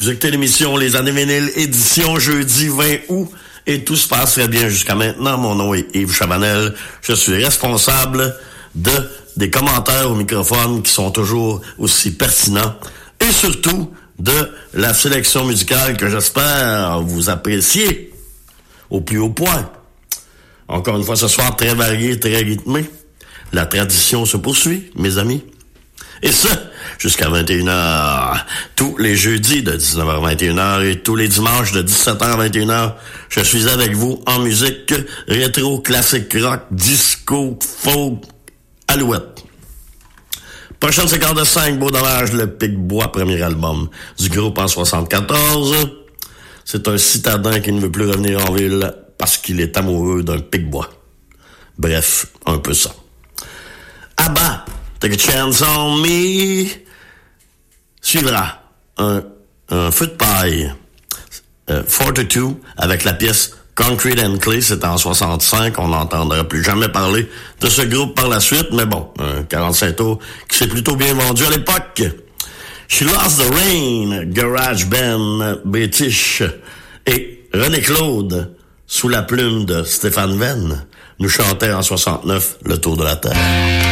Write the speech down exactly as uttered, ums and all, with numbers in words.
Vous écoutez l'émission Les Années Vinyles, édition jeudi vingt août, et tout se passe très bien jusqu'à maintenant. Mon nom est Yves Chabanel. Je suis responsable de des commentaires au microphone qui sont toujours aussi pertinents, et surtout de la sélection musicale que j'espère vous appréciez au plus haut point. Encore une fois ce soir, très varié, très rythmé. La tradition se poursuit, mes amis. Et ça, jusqu'à vingt et une heures. Tous les jeudis de dix-neuf heures à vingt et une heures et tous les dimanches de dix-sept heures à vingt et une heures, je suis avec vous en musique rétro, classique rock, disco, folk, alouette. Prochaine séquence de cinq, Beau Dommage, le Pic-Bois, premier album du groupe en soixante-quatorze. C'est un citadin qui ne veut plus revenir en ville parce qu'il est amoureux d'un Pic-Bois. Bref, un peu ça. Abba, Take a Chance on Me. Suivra un, un feu de paille, euh, forty-two, avec la pièce Concrete and Clay. C'était en soixante-cinq. On n'entendra plus jamais parler de ce groupe par la suite, mais bon, un quarante-cinq tours qui s'est plutôt bien vendu à l'époque. She Lost the Rain, Garage Band British, et René Claude, sous la plume de Stéphane Venn, nous chantait en soixante-neuf Le Tour de la Terre.